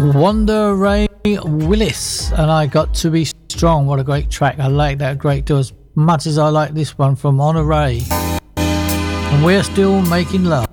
Wanda Ray Willis, and I Got to Be Strong. What a great track. I like that a great deal, as much as I like this one from Honor Ray. And we're still making love.